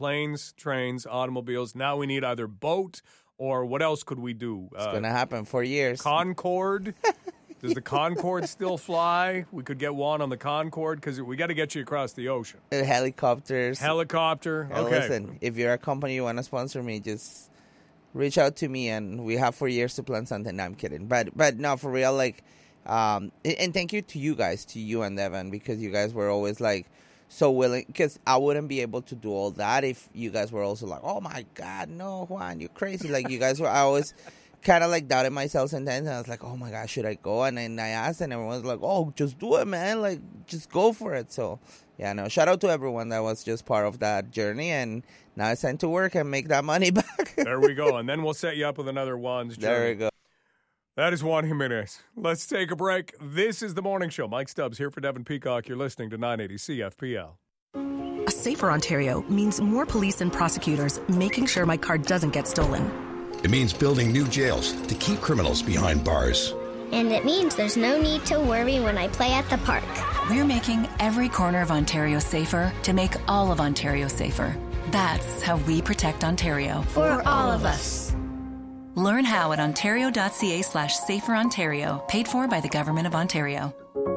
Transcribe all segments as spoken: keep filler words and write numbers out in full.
planes, trains, automobiles. Now we need either boat or what else could we do? It's uh, going to happen for years. Concorde. Does the Concorde still fly? We could get one on the Concorde because we got to get you across the ocean. Uh, helicopters. Helicopter. Uh, Okay. Listen, if you're a company you want to sponsor me, just reach out to me, and we have four years to plan something. No, I'm kidding. But but no, for real, like, um, and, and thank you to you guys, to you and Devin, because you guys were always, like, so willing. Because I wouldn't be able to do all that if you guys were also like, oh, my God, no, Juan, you're crazy. Like, you guys were, I always kind of, like, doubted myself sometimes. And I was like, oh, my God, should I go? And then I asked, and everyone was like, oh, just do it, man. Like, just go for it. So, yeah, no, shout out to everyone that was just part of that journey. And now it's time to work and make that money back. There we go. And then we'll set you up with another Juan's journey. There we go. That is Juan Jimenez. Let's take a break. This is The Morning Show. Mike Stubbs here for Devin Peacock. You're listening to nine eighty C F P L. A safer Ontario means more police and prosecutors making sure my car doesn't get stolen. It means building new jails to keep criminals behind bars. And it means there's no need to worry when I play at the park. We're making every corner of Ontario safer to make all of Ontario safer. That's how we protect Ontario. For all of us. Learn how at ontario.ca slash safer Ontario, paid for by the Government of Ontario.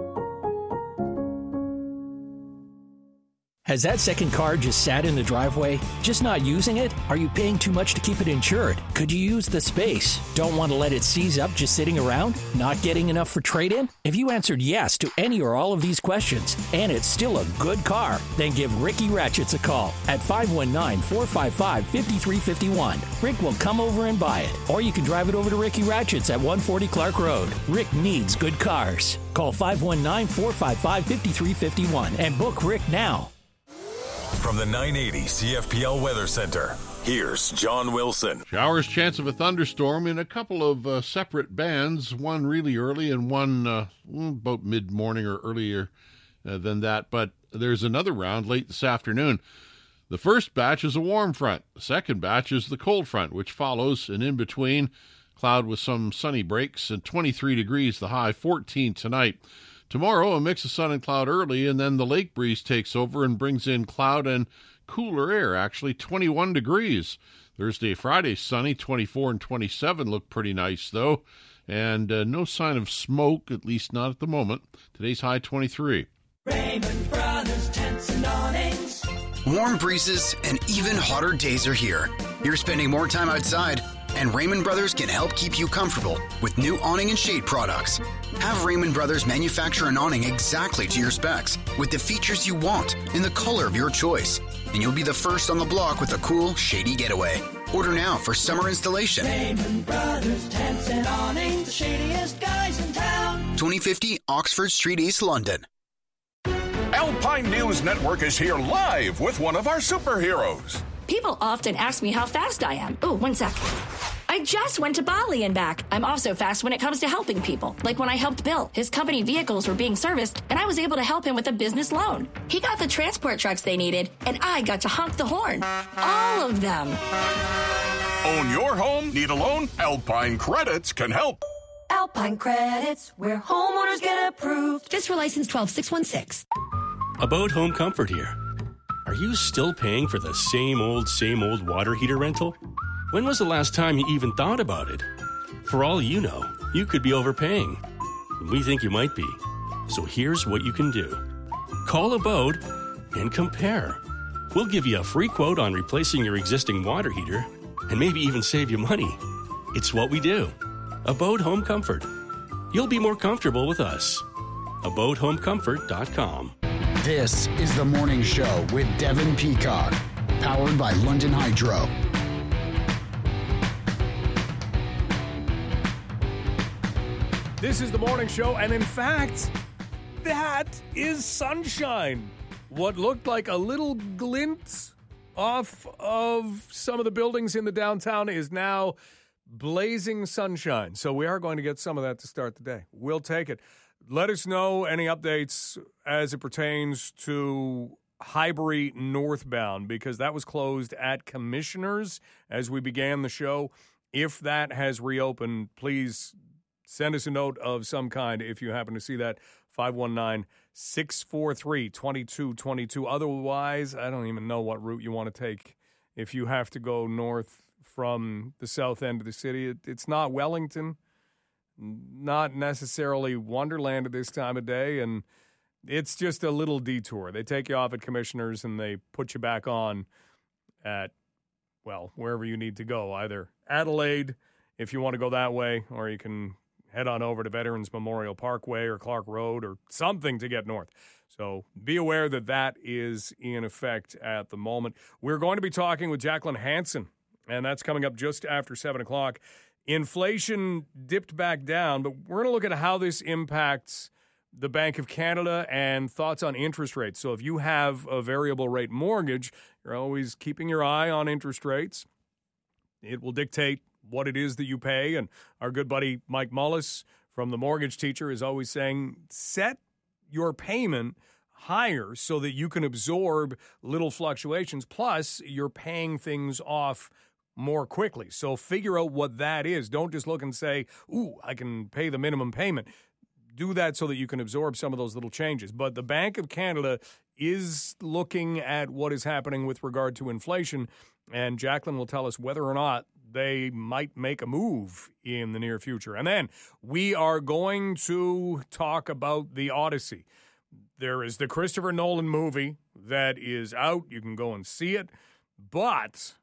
Has that second car just sat in the driveway? Just not using it? Are you paying too much to keep it insured? Could you use the space? Don't want to let it seize up just sitting around? Not getting enough for trade-in? If you answered yes to any or all of these questions, and it's still a good car, then give Ricky Ratchets a call at five one nine, four five five, five three five one. Rick will come over and buy it. Or you can drive it over to Ricky Ratchets at one forty Clark Road. Rick needs good cars. Call five one nine, four five five, five three five one and book Rick now. From the nine eighty C F P L Weather Center, here's John Wilson. Showers, chance of a thunderstorm in a couple of uh, separate bands, one really early and one uh, about mid-morning or earlier uh, than that. But there's another round late this afternoon. The first batch is a warm front. The second batch is the cold front, which follows, and in between, cloud with some sunny breaks and twenty-three degrees, the high, fourteen tonight. Tomorrow, a mix of sun and cloud early, and then the lake breeze takes over and brings in cloud and cooler air, actually twenty-one degrees. Thursday, Friday, sunny, twenty-four and twenty-seven look pretty nice, though, and uh, no sign of smoke, at least not at the moment. Today's high, twenty-three. Raymond Brothers Tents and Awnings. Warm breezes and even hotter days are here. You're spending more time outside, and Raymond Brothers can help keep you comfortable with new awning and shade products. Have Raymond Brothers manufacture an awning exactly to your specs with the features you want in the color of your choice, and you'll be the first on the block with a cool, shady getaway. Order now for summer installation. Raymond Brothers Tents and Awnings, the shadiest guys in town. twenty fifty Oxford Street, East London. Alpine News Network is here live with one of our superheroes. People often ask me how fast I am. Oh, one sec. I just went to Bali and back. I'm also fast when it comes to helping people. Like when I helped Bill. His company vehicles were being serviced, and I was able to help him with a business loan. He got the transport trucks they needed, and I got to honk the horn. All of them. Own your home? Need a loan? Alpine Credits can help. Alpine Credits, where homeowners get approved. Fiscal license twelve six one six. About Home Comfort here. Are you still paying for the same old, same old water heater rental? When was the last time you even thought about it? For all you know, you could be overpaying. We think you might be. So here's what you can do. Call Abode and compare. We'll give you a free quote on replacing your existing water heater and maybe even save you money. It's what we do. Abode Home Comfort. You'll be more comfortable with us. abode home comfort dot com. This is The Morning Show with Devin Peacock, powered by London Hydro. This is The Morning Show, and in fact, that is sunshine. What looked like a little glint off of some of the buildings in the downtown is now blazing sunshine. So we are going to get some of that to start the day. We'll take it. Let us know any updates as it pertains to Highbury northbound, because that was closed at Commissioners as we began the show. If that has reopened, please send us a note of some kind if you happen to see that. five one nine, six four three, two two two two. Otherwise, I don't even know what route you want to take if you have to go north from the south end of the city. It, it's not Wellington, not necessarily Wonderland at this time of day, and it's just a little detour. They take you off at Commissioners and they put you back on at, well, wherever you need to go, either Adelaide, if you want to go that way, or you can head on over to Veterans Memorial Parkway or Clark Road or something to get north. So be aware that that is in effect at the moment. We're going to be talking with Jacqueline Hansen, and that's coming up just after seven o'clock. Inflation dipped back down, but we're going to look at how this impacts the Bank of Canada and thoughts on interest rates. So if you have a variable rate mortgage, you're always keeping your eye on interest rates. It will dictate what it is that you pay. And our good buddy Mike Mullis from The Mortgage Teacher is always saying, set your payment higher so that you can absorb little fluctuations. Plus, you're paying things off more quickly. So figure out what that is. Don't just look and say, ooh, I can pay the minimum payment. Do that so that you can absorb some of those little changes. But the Bank of Canada is looking at what is happening with regard to inflation, and Jacqueline will tell us whether or not they might make a move in the near future. And then we are going to talk about The Odyssey. There is the Christopher Nolan movie that is out. You can go and see it. But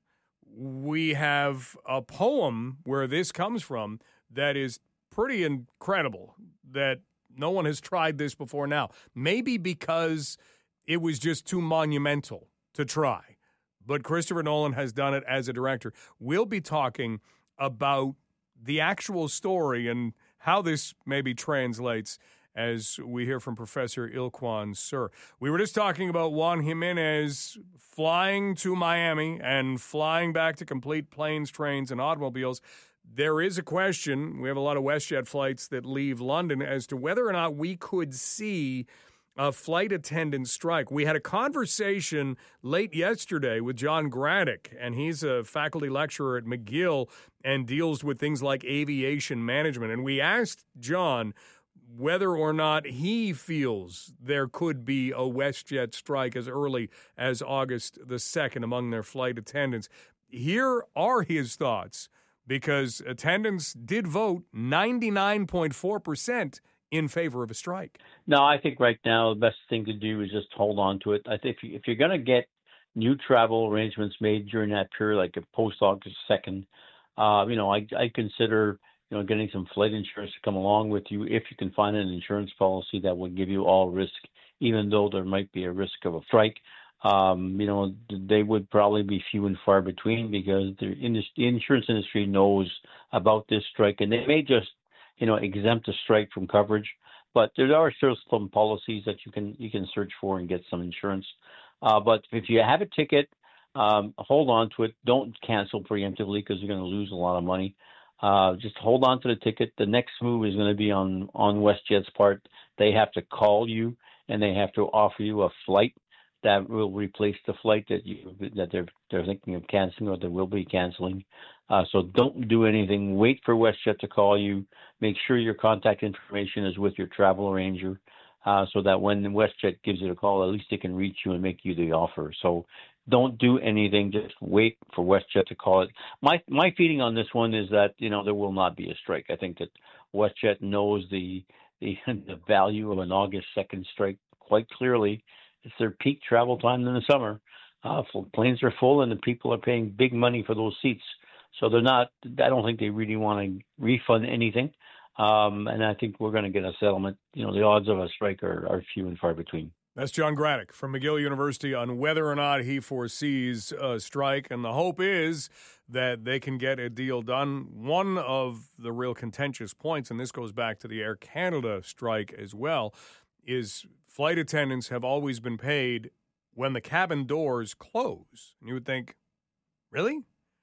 we have a poem where this comes from that is pretty incredible, that no one has tried this before now. Maybe because it was just too monumental to try. But Christopher Nolan has done it as a director. We'll be talking about the actual story and how this maybe translates as we hear from Professor Ilkwan Sir. We were just talking about Juan Jimenez flying to Miami and flying back to complete planes, trains, and automobiles. There is a question, we have a lot of WestJet flights that leave London, as to whether or not we could see a flight attendant strike. We had a conversation late yesterday with John Graddick, and he's a faculty lecturer at McGill and deals with things like aviation management. And we asked John whether or not he feels there could be a WestJet strike as early as August the second among their flight attendants. Here are his thoughts, because attendants did vote ninety-nine point four percent in favor of a strike. No, I think right now the best thing to do is just hold on to it. I think if, you, if you're going to get new travel arrangements made during that period, like a post-August second, uh, you know, I, I consider, you know, getting some flight insurance to come along with you if you can find an insurance policy that will give you all risk, even though there might be a risk of a strike. Um, you know, they would probably be few and far between, because the, industry, the insurance industry knows about this strike, and they may just, you know, exempt a strike from coverage. But there are still some policies that you can you can search for and get some insurance. Uh, but if you have a ticket, um, hold on to it. Don't cancel preemptively, because you're going to lose a lot of money. Uh, just hold on to the ticket. The next move is going to be on, on WestJet's part. They have to call you, and they have to offer you a flight that will replace the flight that you that they're they're thinking of canceling, or they will be canceling. Uh, so don't do anything. Wait for WestJet to call you. Make sure your contact information is with your travel arranger, uh, so that when WestJet gives you a call, at least they can reach you and make you the offer. So don't do anything. Just wait for WestJet to call it. My my feeling on this one is that, you know, there will not be a strike. I think that WestJet knows the the, the value of an August second strike quite clearly. It's their peak travel time in the summer. Uh, planes are full, and the people are paying big money for those seats. So they're not. I don't think they really want to refund anything. Um, and I think we're going to get a settlement. You know, the odds of a strike are, are few and far between. That's John Graddick from McGill University on whether or not he foresees a strike. And the hope is that they can get a deal done. One of the real contentious points, and this goes back to the Air Canada strike as well, is flight attendants have always been paid when the cabin doors close. And you would think, really?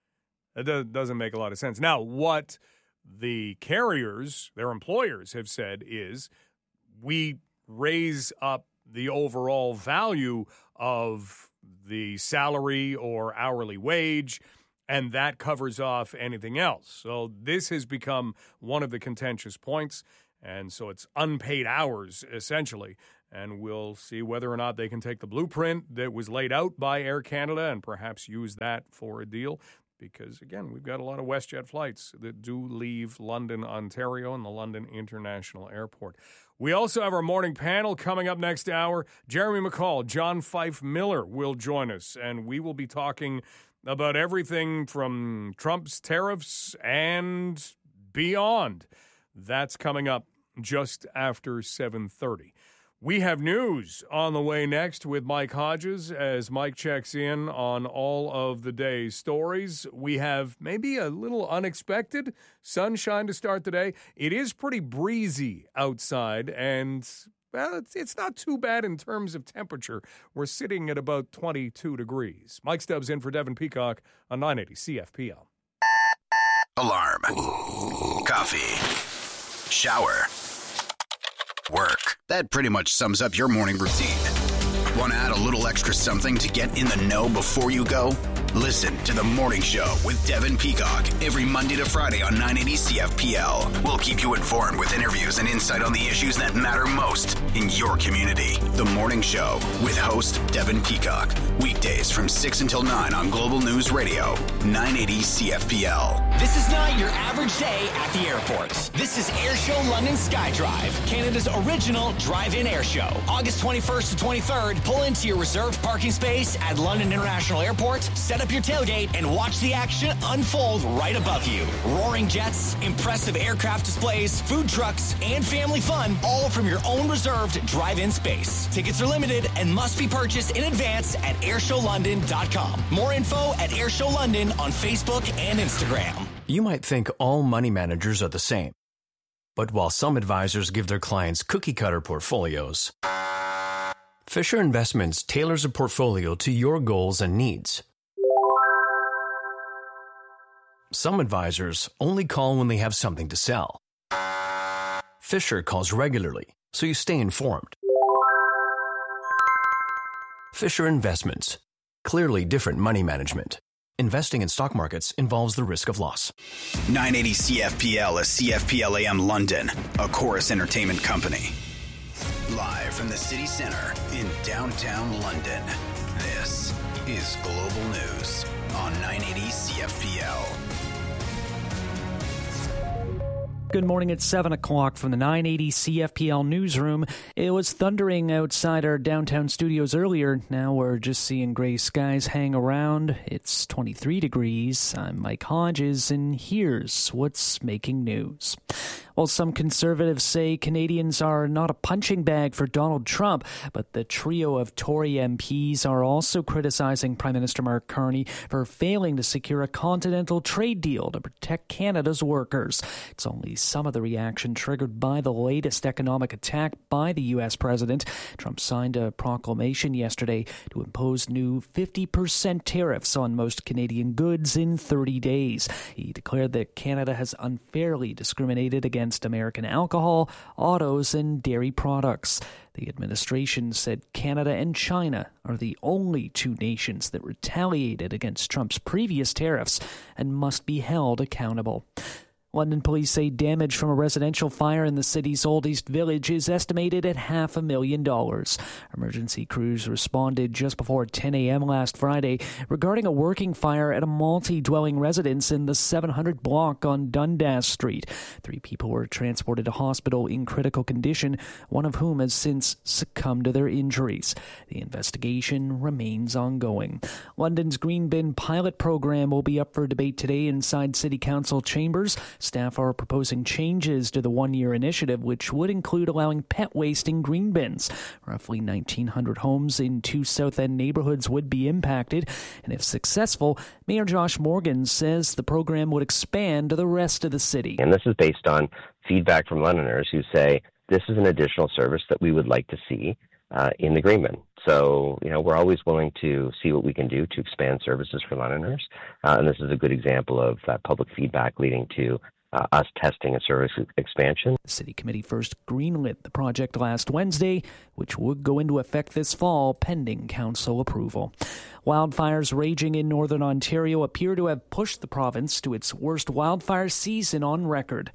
That doesn't make a lot of sense. Now, what the carriers, their employers, have said is, we raise up the overall value of the salary or hourly wage, and that covers off anything else. So this has become one of the contentious points. And so it's unpaid hours, essentially. And we'll see whether or not they can take the blueprint that was laid out by Air Canada and perhaps use that for a deal. Because, again, we've got a lot of WestJet flights that do leave London, Ontario, and the London International Airport. We also have our morning panel coming up next hour. Jeremy McCall, John Fife Miller will join us, and we will be talking about everything from Trump's tariffs and beyond. That's coming up just after seven thirty. We have news on the way next with Mike Hodges as Mike checks in on all of the day's stories. We have maybe a little unexpected sunshine to start the day. It is pretty breezy outside, and well, it's, it's not too bad in terms of temperature. We're sitting at about twenty-two degrees. Mike Stubbs in for Devin Peacock on nine eighty C F P L. Alarm. Coffee. Shower. Work. That pretty much sums up your morning routine. Want to add a little extra something to get in the know before you go? Listen to The Morning Show with Devin Peacock every Monday to Friday on nine eighty C F P L. We'll keep you informed with interviews and insight on the issues that matter most in your community. The Morning Show with host Devin Peacock. Weekdays from six until nine on Global News Radio, nine eighty C F P L. This is not your average day at the airport. This is Airshow London Skydrive, Canada's original drive-in air show. August twenty-first to twenty-third, pull into your reserved parking space at London International Airport, set up your tailgate, and watch the action unfold right above you. Roaring jets, impressive aircraft displays, food trucks, and family fun, all from your own reserved drive-in space. Tickets are limited and must be purchased in advance at airshow london dot com. More info at Airshow London on Facebook and Instagram. You might think all money managers are the same. But while some advisors give their clients cookie-cutter portfolios, Fisher Investments tailors a portfolio to your goals and needs. Some advisors only call when they have something to sell. Fisher calls regularly, so you stay informed. Fisher Investments. Clearly different money management. Investing in stock markets involves the risk of loss. nine eighty C F P L is C F P L A M London, a Chorus Entertainment company. Live from the city center in downtown London, this is Global News on nine eighty C F P L. Good morning. It's seven o'clock from the nine eighty C F P L newsroom. It was thundering outside our downtown studios earlier. Now we're just seeing gray skies hang around. It's twenty-three degrees. I'm Mike Hodges, and here's what's making news. Well, some conservatives say Canadians are not a punching bag for Donald Trump, but the trio of Tory M Ps are also criticizing Prime Minister Mark Carney for failing to secure a continental trade deal to protect Canada's workers. It's only some of the reaction triggered by the latest economic attack by the U S president. Trump signed a proclamation yesterday to impose new fifty percent tariffs on most Canadian goods in thirty days. He declared that Canada has unfairly discriminated against American alcohol, autos, and dairy products. The administration said Canada and China are the only two nations that retaliated against Trump's previous tariffs and must be held accountable. London police say damage from a residential fire in the city's oldest village is estimated at half a million dollars. Emergency crews responded just before ten a.m. last Friday regarding a working fire at a multi-dwelling residence in the seven hundred block on Dundas Street. Three people were transported to hospital in critical condition, one of whom has since succumbed to their injuries. The investigation remains ongoing. London's Green Bin pilot program will be up for debate today inside City Council chambers. Staff are proposing changes to the one-year initiative, which would include allowing pet waste in green bins. Roughly nineteen hundred homes in two South End neighborhoods would be impacted, and if successful, Mayor Josh Morgan says the program would expand to the rest of the city. And this is based on feedback from Londoners who say this is an additional service that we would like to see uh, in the green bin. So, you know, we're always willing to see what we can do to expand services for Londoners. Uh, and this is a good example of uh, public feedback leading to uh, us testing a service expansion. The city committee first greenlit the project last Wednesday, which would go into effect this fall pending council approval. Wildfires raging in northern Ontario appear to have pushed the province to its worst wildfire season on record.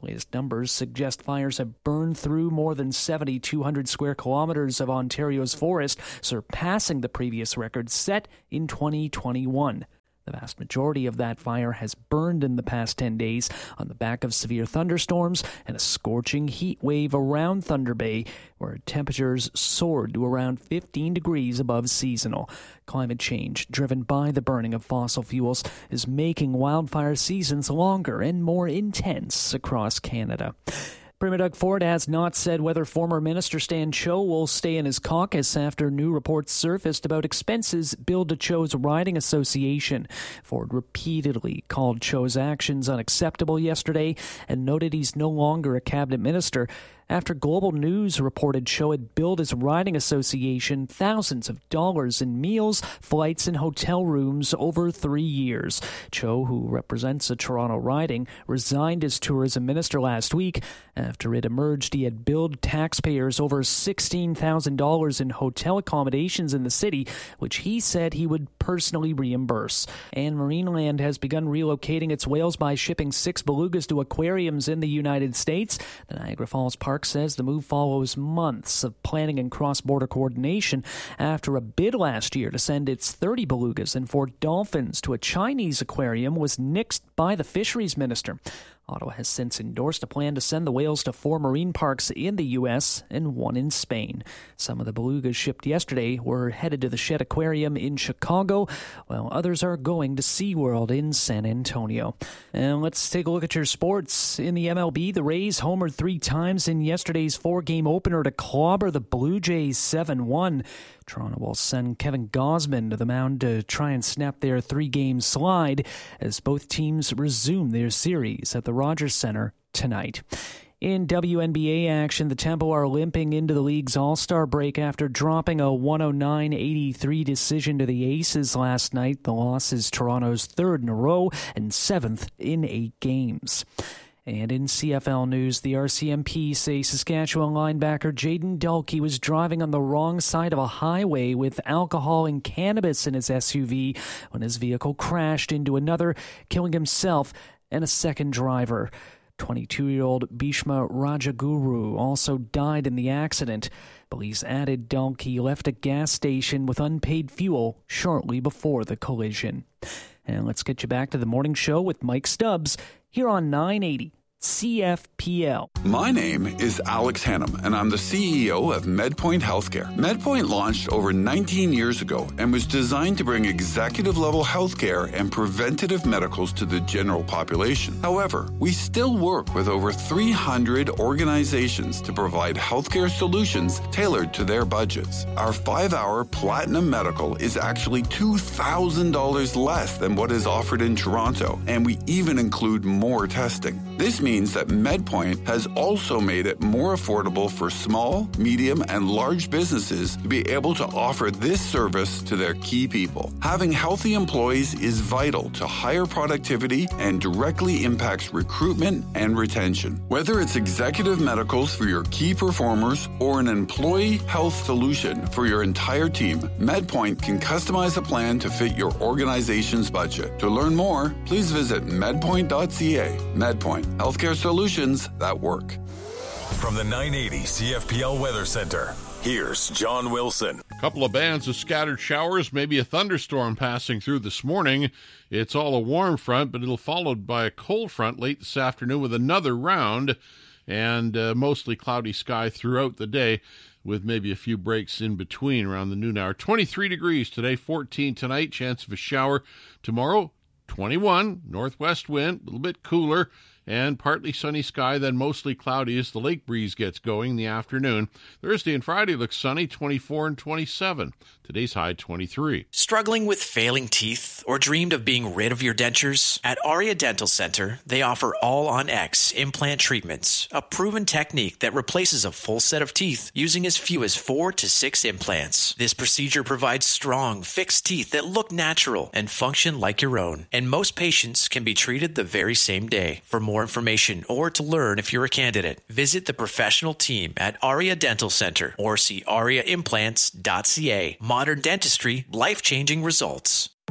The latest numbers suggest fires have burned through more than seven thousand two hundred square kilometers of Ontario's forest, surpassing the previous record set in twenty twenty-one. The vast majority of that fire has burned in the past ten days on the back of severe thunderstorms and a scorching heat wave around Thunder Bay, where temperatures soared to around fifteen degrees above seasonal. Climate change, driven by the burning of fossil fuels, is making wildfire seasons longer and more intense across Canada. Premier Doug Ford has not said whether former Minister Stan Cho will stay in his caucus after new reports surfaced about expenses billed to Cho's riding association. Ford repeatedly called Cho's actions unacceptable yesterday and noted he's no longer a cabinet minister after Global News reported Cho had billed his riding association thousands of dollars in meals, flights, and hotel rooms over three years. Cho, who represents a Toronto riding, resigned as tourism minister last week after it emerged he had billed taxpayers over sixteen thousand dollars in hotel accommodations in the city, which he said he would personally reimburse. And Marineland has begun relocating its whales by shipping six belugas to aquariums in the United States. The Niagara Falls Park says the move follows months of planning and cross-border coordination after a bid last year to send its thirty belugas and four dolphins to a Chinese aquarium was nixed by the fisheries minister. Ottawa has since endorsed a plan to send the whales to four marine parks in the U S and one in Spain. Some of the belugas shipped yesterday were headed to the Shedd Aquarium in Chicago, while others are going to SeaWorld in San Antonio. And let's take a look at your sports. In the M L B, the Rays homered three times in yesterday's four-game opener to clobber the Blue Jays seven one. Toronto will send Kevin Gausman to the mound to try and snap their three-game slide as both teams resume their series at the Rogers Centre tonight. In W N B A action, the Tempo are limping into the league's All-Star break after dropping a one oh nine eighty-three decision to the Aces last night. The loss is Toronto's third in a row and seventh in eight games. And in C F L news, the R C M P say Saskatchewan linebacker Jaden Dalkey was driving on the wrong side of a highway with alcohol and cannabis in his S U V when his vehicle crashed into another, killing himself and a second driver. twenty-two-year-old Bhishma Rajaguru also died in the accident. Police added Dalkey left a gas station with unpaid fuel shortly before the collision. And let's get you back to the morning show with Mike Stubbs here on nine eighty C F P L. My name is Alex Hannum, and I'm the C E O of MedPoint Healthcare. MedPoint launched over nineteen years ago and was designed to bring executive-level healthcare and preventative medicals to the general population. However, we still work with over three hundred organizations to provide healthcare solutions tailored to their budgets. Our five-hour Platinum Medical is actually two thousand dollars less than what is offered in Toronto, and we even include more testing. This means means that MedPoint has also made it more affordable for small, medium, and large businesses to be able to offer this service to their key people. Having healthy employees is vital to higher productivity and directly impacts recruitment and retention. Whether it's executive medicals for your key performers or an employee health solution for your entire team, MedPoint can customize a plan to fit your organization's budget. To learn more, please visit medpoint dot c a. MedPoint, healthcare solutions that work. From the nine eighty C F P L Weather Center, here's John Wilson. A couple of bands of scattered showers, maybe a thunderstorm passing through this morning. It's all a warm front, but it'll followed by a cold front late this afternoon with another round, and uh, mostly cloudy sky throughout the day, with maybe a few breaks in between around the noon hour. twenty-three degrees today, fourteen tonight, chance of a shower tomorrow. twenty-one, northwest wind, a little bit cooler, and partly sunny sky, then mostly cloudy as the lake breeze gets going in the afternoon. Thursday and Friday looks sunny, twenty-four and twenty-seven. Today's high, twenty-three. Struggling with failing teeth or dreamed of being rid of your dentures? At Aria Dental Center, they offer All-on-X implant treatments, a proven technique that replaces a full set of teeth using as few as four to six implants. This procedure provides strong, fixed teeth that look natural and function like your own. And most patients can be treated the very same day. For more information or to learn if you're a candidate, visit the professional team at Aria Dental Center or see aria implants dot c a. Modern dentistry, life-changing results.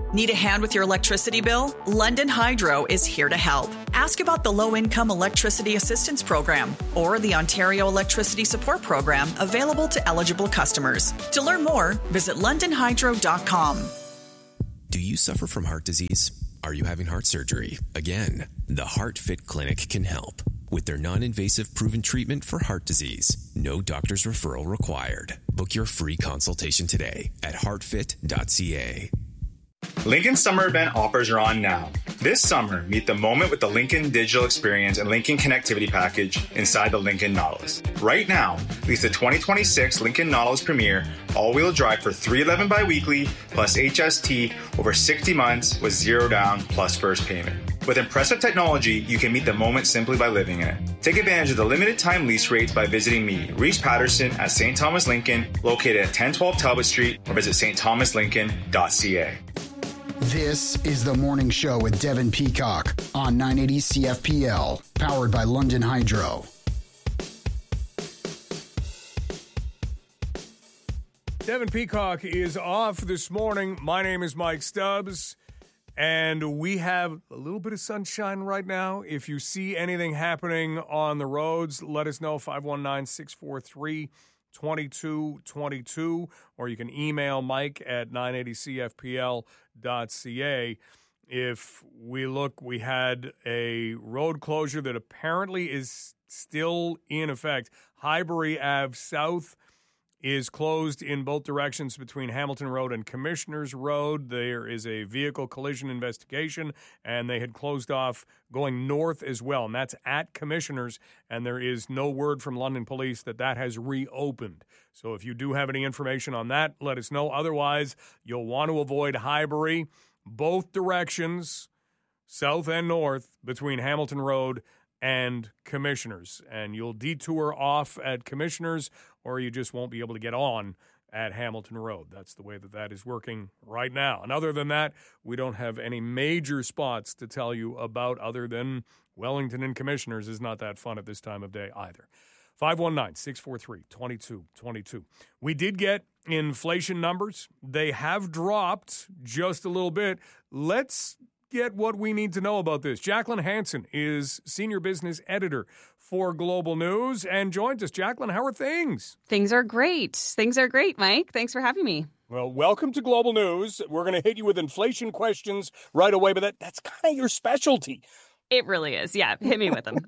Need a hand with your electricity bill? London Hydro is here to help. Ask about the Low-Income Electricity Assistance Program or the Ontario Electricity Support Program available to eligible customers. To learn more, visit london hydro dot com. Do you suffer from heart disease? Are you having heart surgery? Again, the HeartFit Clinic can help. With their non-invasive proven treatment for heart disease, no doctor's referral required. Book your free consultation today at heart fit dot c a. Lincoln Summer Event offers are on now. This summer, meet the moment with the Lincoln Digital Experience and Lincoln Connectivity Package inside the Lincoln Nautilus. Right now, lease the twenty twenty-six Lincoln Nautilus Premier all-wheel drive for three hundred eleven dollars biweekly plus H S T over sixty months with zero down plus first payment. With impressive technology, you can meet the moment simply by living in it. Take advantage of the limited time lease rates by visiting me, Reese Patterson, at Saint Thomas Lincoln, located at ten twelve Talbot Street, or visit st thomas lincoln dot c a. This is The Morning Show with Devin Peacock on nine eighty C F P L, powered by London Hydro. Devin Peacock is off this morning. My name is Mike Stubbs, and we have a little bit of sunshine right now. If you see anything happening on the roads, let us know, five one nine, six four three, two two two two, or you can email Mike at nine eighty c f p l dot c a. If we look, we had a road closure that apparently is still in effect. Highbury Avenue South is closed in both directions between Hamilton Road and Commissioners Road. There is a vehicle collision investigation, and they had closed off going north as well, and that's at Commissioners, and there is no word from London Police that that has reopened. So if you do have any information on that, let us know. Otherwise, you'll want to avoid Highbury, both directions, south and north, between Hamilton Road and Commissioners, and you'll detour off at Commissioners, or you just won't be able to get on at Hamilton Road. That's the way that that is working right now. And other than that, we don't have any major spots to tell you about other than Wellington and Commissioners is not that fun at this time of day either. five one nine, six four three, two two two two. We did get inflation numbers. They have dropped just a little bit. Let's get what we need to know about this. Jacqueline Hansen is Senior Business Editor for Global News and joins us. Jacqueline, how are things? Things are great. Things are great, Mike. Thanks for having me. Well, welcome to Global News. We're going to hit you with inflation questions right away, but that, that's kind of your specialty. It really is. Yeah, hit me with them.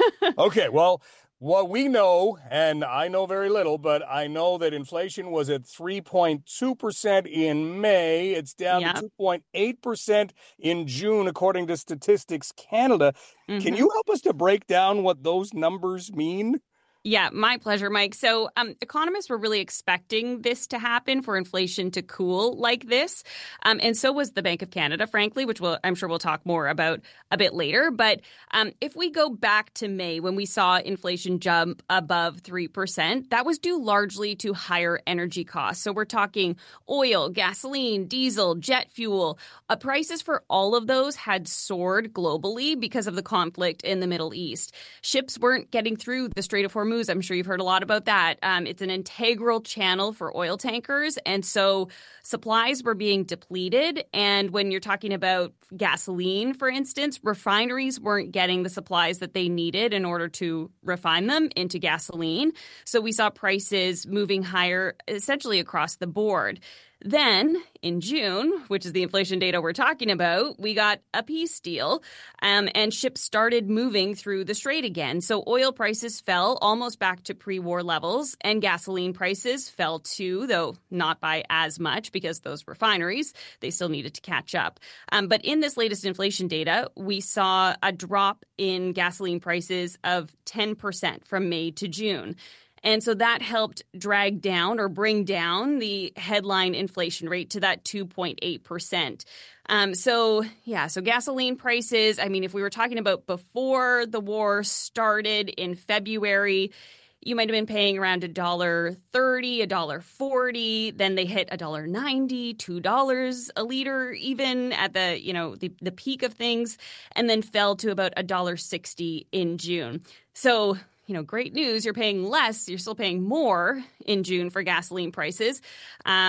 Okay, well, what we know, and I know very little, but I know that inflation was at three point two percent in May. It's down yep. to two point eight percent in June, according to Statistics Canada. Mm-hmm. Can you help us to break down what those numbers mean? Yeah, my pleasure, Mike. So um, economists were really expecting this to happen, for inflation to cool like this. Um, and so was the Bank of Canada, frankly, which we'll, I'm sure we'll talk more about a bit later. But um, if we go back to May, when we saw inflation jump above three percent, that was due largely to higher energy costs. So we're talking oil, gasoline, diesel, jet fuel. Uh, prices for all of those had soared globally because of the conflict in the Middle East. Ships weren't getting through the Strait of Hormuz. I'm sure you've heard a lot about that. Um, it's an integral channel for oil tankers. And so supplies were being depleted. And when you're talking about gasoline, for instance, refineries weren't getting the supplies that they needed in order to refine them into gasoline. So we saw prices moving higher essentially across the board. Then, in June, which is the inflation data we're talking about, we got a peace deal, um, and ships started moving through the strait again. So oil prices fell almost back to pre-war levels, and gasoline prices fell too, though not by as much because those refineries, they still needed to catch up. Um, but in this latest inflation data, we saw a drop in gasoline prices of ten percent from May to June. And so that helped drag down or bring down the headline inflation rate to that two point eight percent. Um, so, yeah, so gasoline prices, I mean, if we were talking about before the war started in February, you might have been paying around one dollar thirty, one dollar forty. Then they hit one dollar ninety, two dollars a liter even at the, you know, the, the peak of things, and then fell to about one dollar sixty in June. So, you know, great news. You're paying less. You're still paying more in June for gasoline prices. Um,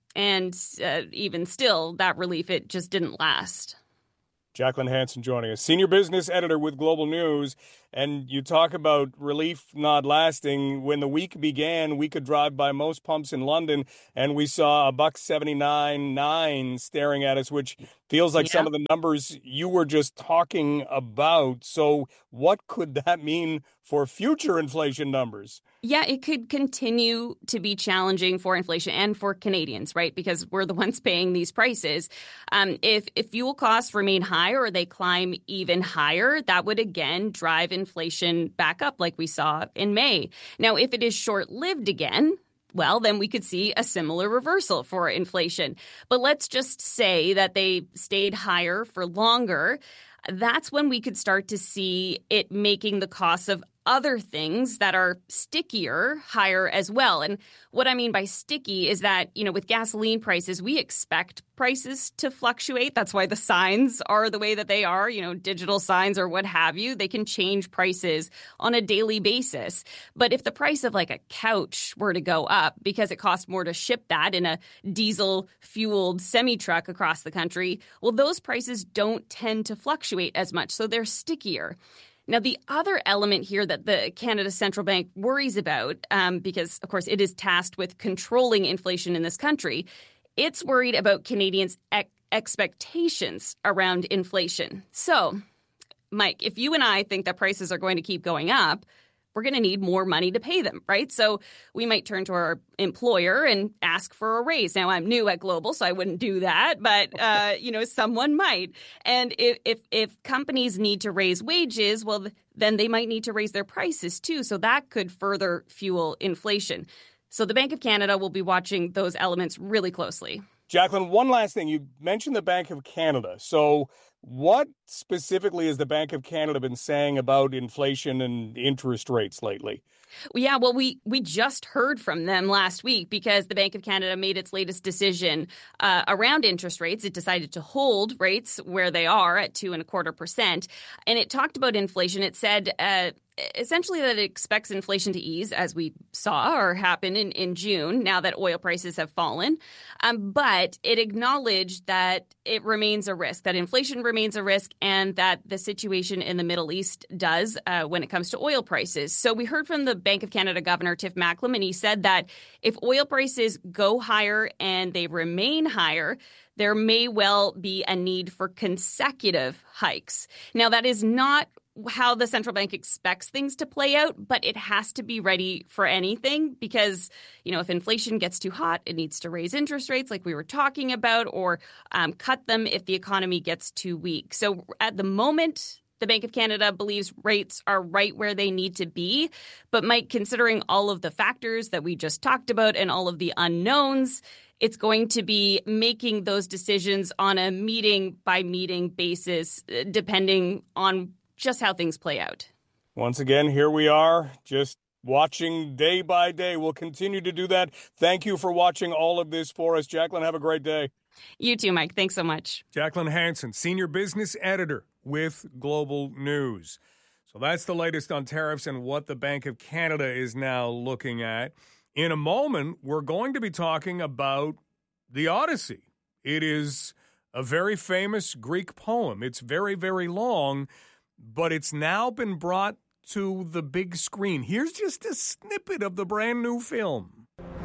And uh, even still, that relief, it just didn't last. Jacqueline Hansen joining us, senior business editor with Global News. And you talk about relief not lasting. When the week began, we could drive by most pumps in London, and we saw a buck seventy-nine nine staring at us, which feels like yeah. some of the numbers you were just talking about. So what could that mean for future inflation numbers? Yeah, it could continue to be challenging for inflation and for Canadians, right? Because we're the ones paying these prices. Um, if, if fuel costs remain high or they climb even higher, that would again drive inflation back up like we saw in May. Now, if it is short-lived again, well, then we could see a similar reversal for inflation. But let's just say that they stayed higher for longer. That's when we could start to see it making the costs of other things that are stickier higher as well. And what I mean by sticky is that, you know, with gasoline prices, we expect prices to fluctuate. That's why the signs are the way that they are, you know, digital signs or what have you. They can change prices on a daily basis. But if the price of like a couch were to go up because it costs more to ship that in a diesel-fueled semi-truck across the country, well, those prices don't tend to fluctuate as much, so they're stickier. Now, the other element here that the Canada Central Bank worries about, um, because, of course, it is tasked with controlling inflation in this country, it's worried about Canadians' ex- expectations around inflation. So, Mike, if you and I think that prices are going to keep going up, we're going to need more money to pay them, right? So we might turn to our employer and ask for a raise. Now, I'm new at Global, so I wouldn't do that, but, uh, you know, someone might. And if, if if companies need to raise wages, well, then they might need to raise their prices too. So that could further fuel inflation. So the Bank of Canada will be watching those elements really closely. Jacqueline, one last thing. You mentioned the Bank of Canada. So what specifically has the Bank of Canada been saying about inflation and interest rates lately? Yeah, well, we, we just heard from them last week because the Bank of Canada made its latest decision uh, around interest rates. It decided to hold rates where they are at two and a quarter percent. And it talked about inflation. It said uh, essentially that it expects inflation to ease, as we saw or happen in, in June, now that oil prices have fallen. Um, but it acknowledged that it remains a risk, that inflation remains a risk, and that the situation in the Middle East does uh, when it comes to oil prices. So we heard from the Bank of Canada Governor Tiff Macklem, and he said that if oil prices go higher and they remain higher, there may well be a need for consecutive hikes. Now, that is not how the central bank expects things to play out, but it has to be ready for anything because, you know, if inflation gets too hot, it needs to raise interest rates like we were talking about or um, cut them if the economy gets too weak. So at the moment, the Bank of Canada believes rates are right where they need to be. But Mike, considering all of the factors that we just talked about and all of the unknowns, it's going to be making those decisions on a meeting by meeting basis, depending on just how things play out. Once again, here we are, just watching day by day. We'll continue to do that. Thank you for watching all of this for us. Jacqueline, have a great day. You too, Mike. Thanks so much. Jacqueline Hansen, senior business editor with Global News. So that's the latest on tariffs and what the Bank of Canada is now looking at. In a moment, we're going to be talking about the Odyssey. It is a very famous Greek poem. It's very, very long, but it's now been brought to the big screen. Here's just a snippet of the brand new film.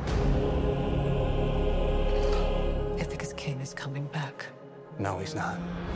Ithaca's king is coming back. No, he's not.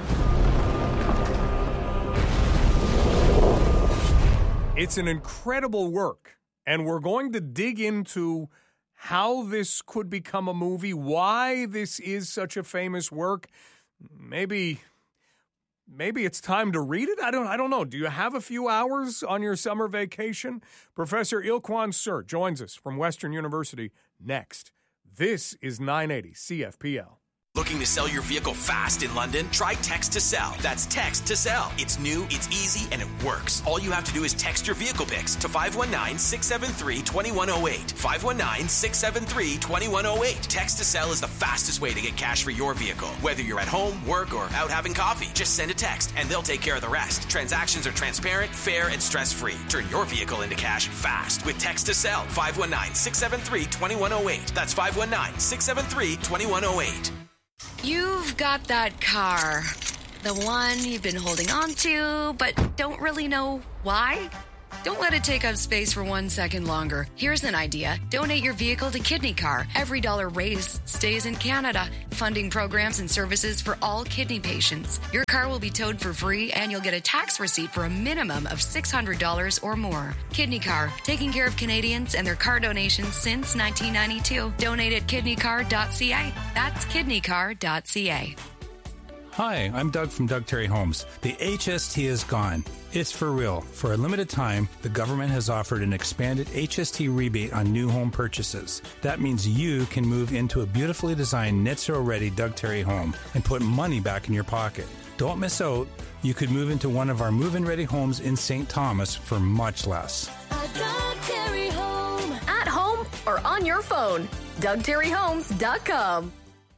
It's an incredible work, and we're going to dig into how this could become a movie, why this is such a famous work. Maybe... Maybe it's time to read it? I don't I don't know. Do you have a few hours on your summer vacation? Professor Ilkwan Sir joins us from Western University next. This is nine eighty C F P L. Looking to sell your vehicle fast in London? Try Text to Sell. That's Text to Sell. It's new, it's easy, and it works. All you have to do is text your vehicle pics to five one nine, six seven three, two one zero eight. five one nine, six seven three, two one zero eight. Text to Sell is the fastest way to get cash for your vehicle. Whether you're at home, work, or out having coffee, just send a text and they'll take care of the rest. Transactions are transparent, fair, and stress-free. Turn your vehicle into cash fast with Text to Sell. five one nine, six seven three, two one zero eight. That's five one nine, six seven three, two one zero eight. You've got that car. The one you've been holding on to, but don't really know why? Don't let it take up space for one second longer. Here's an idea. Donate your vehicle to Kidney Car. Every dollar raised stays in Canada, funding programs and services for all kidney patients. Your car will be towed for free, and you'll get a tax receipt for a minimum of six hundred dollars or more. Kidney Car, taking care of Canadians and their car donations since nineteen ninety-two. Donate at kidney car dot c a. That's kidney car dot c a. Hi, I'm Doug from Doug Terry Homes. The H S T is gone. It's for real. For a limited time, the government has offered an expanded H S T rebate on new home purchases. That means you can move into a beautifully designed net zero ready Doug Terry home and put money back in your pocket. Don't miss out. You could move into one of our move-in ready homes in Saint Thomas for much less. A Doug Terry home. At home or on your phone. Doug Terry Homes dot com.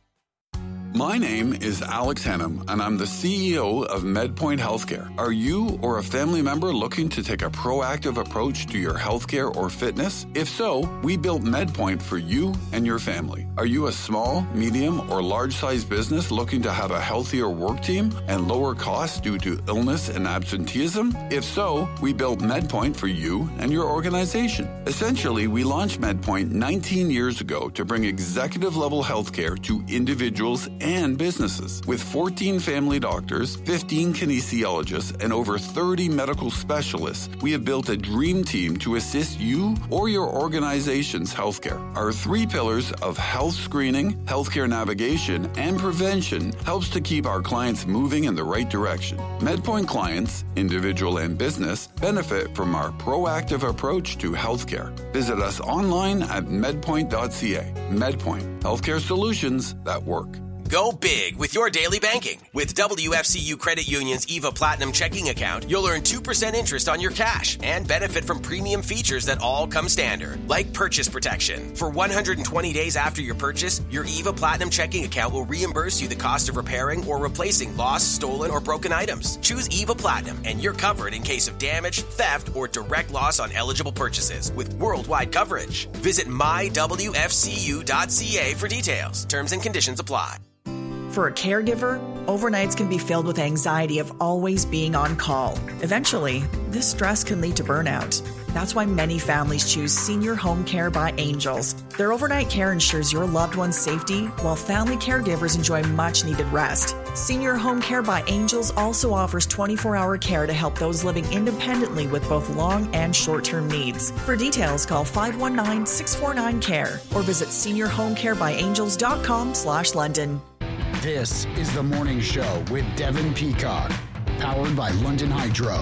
My name is Alex Hannum, and I'm the C E O of MedPoint Healthcare. Are you or a family member looking to take a proactive approach to your healthcare or fitness? If so, we built MedPoint for you and your family. Are you a small, medium, or large-sized business looking to have a healthier work team and lower costs due to illness and absenteeism? If so, we built MedPoint for you and your organization. Essentially, we launched MedPoint nineteen years ago to bring executive-level healthcare to individuals and businesses. With fourteen family doctors, fifteen kinesiologists, and over thirty medical specialists, we have built a dream team to assist you or your organization's healthcare. Our three pillars of health screening, healthcare navigation, and prevention helps to keep our clients moving in the right direction. MedPoint clients, individual and business, benefit from our proactive approach to healthcare. Visit us online at medpoint dot c a. MedPoint, healthcare solutions that work. Go big with your daily banking. With W F C U Credit Union's EVA Platinum checking account, you'll earn two percent interest on your cash and benefit from premium features that all come standard, like purchase protection. For one hundred twenty days after your purchase, your EVA Platinum checking account will reimburse you the cost of repairing or replacing lost, stolen, or broken items. Choose EVA Platinum and you're covered in case of damage, theft, or direct loss on eligible purchases with worldwide coverage. Visit my w f c u dot c a for details. Terms and conditions apply. For a caregiver, overnights can be filled with anxiety of always being on call. Eventually, this stress can lead to burnout. That's why many families choose Senior Home Care by Angels. Their overnight care ensures your loved one's safety, while family caregivers enjoy much-needed rest. Senior Home Care by Angels also offers twenty-four hour care to help those living independently with both long and short-term needs. For details, call five one nine, six four nine, C A R E or visit senior home care by angels dot com slash London. This is The Morning Show with Devin Peacock, powered by London Hydro.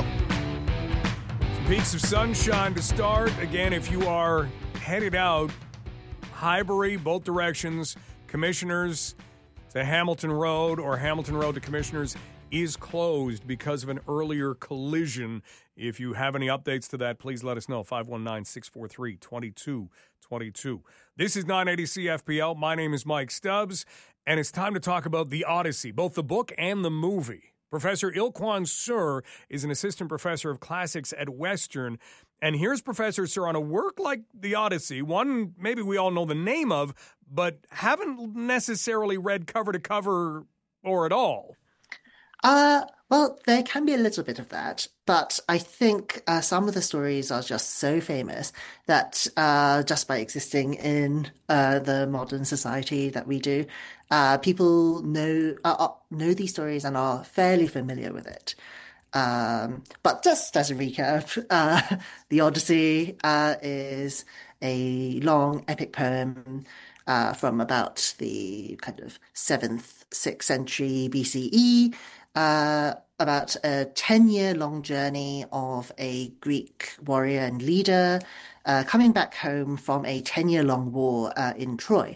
Some peaks of sunshine to start. Again, if you are headed out, Highbury, both directions, Commissioners to Hamilton Road or Hamilton Road to Commissioners is closed because of an earlier collision. If you have any updates to that, please let us know. five one nine, six four three, two two two two. This is nine eighty C F P L. My name is Mike Stubbs, and it's time to talk about The Odyssey, both the book and the movie. Professor Ilkwan Sur is an assistant professor of classics at Western, and here's Professor Sur on a work like The Odyssey, one maybe we all know the name of, but haven't necessarily read cover to cover or at all. Uh, well, there can be a little bit of that, but I think uh, some of the stories are just so famous that uh, just by existing in uh, the modern society that we do, uh, people know uh, know these stories and are fairly familiar with it. Um, but just as a recap, uh, The Odyssey uh, is a long epic poem uh, from about the kind of seventh, sixth century B C E, Uh, about a ten-year-long journey of a Greek warrior and leader uh, coming back home from a ten-year-long war uh, in Troy.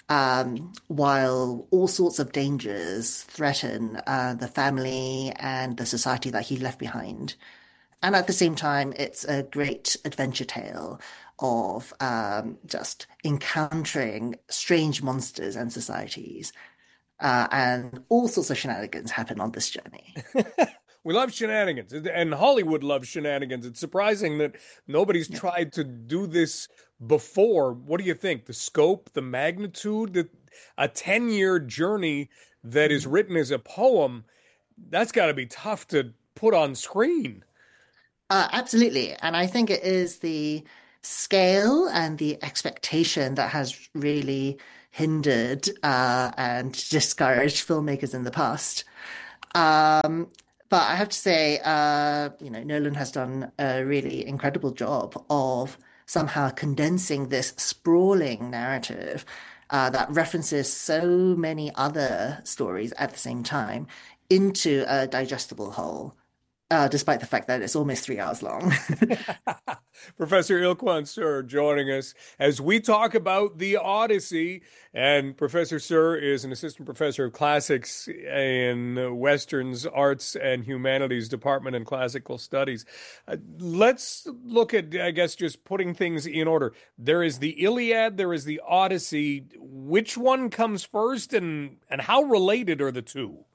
um, while all sorts of dangers threaten uh, the family and the society that he left behind. And at the same time, it's a great adventure tale of um, just encountering strange monsters and societies. Uh, and all sorts of shenanigans happen on this journey. We love shenanigans, and Hollywood loves shenanigans. It's surprising that nobody's yeah. tried to do this before. What do you think? The scope, the magnitude, the, a ten-year journey that is written as a poem, that's got to be tough to put on screen. Uh, absolutely. And I think it is the scale and the expectation that has really hindered uh, and discouraged filmmakers in the past. Um, but I have to say, uh, you know, Nolan has done a really incredible job of somehow condensing this sprawling narrative uh, that references so many other stories at the same time into a digestible whole. Uh, despite the fact that it's almost three hours long. Professor Ilkwan Sur joining us as we talk about the Odyssey. And Professor Sur is an assistant professor of classics in Western's Arts and Humanities Department in Classical Studies. Uh, let's look at, I guess, just putting things in order. There is the Iliad, there is the Odyssey. Which one comes first, and, and how related are the two?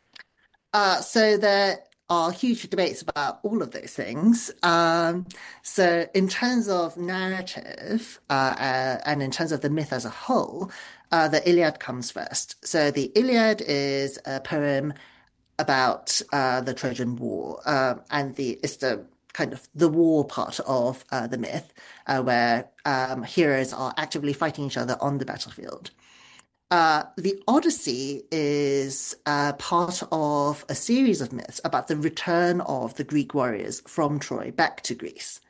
Uh, so the are huge debates about all of those things. Um, so in terms of narrative uh, uh, and in terms of the myth as a whole, uh, the Iliad comes first. So the Iliad is a poem about uh, the Trojan War, uh, and the it's the kind of the war part of uh, the myth, uh, where um, heroes are actively fighting each other on the battlefield. Uh, the Odyssey is uh, part of a series of myths about the return of the Greek warriors from Troy back to Greece.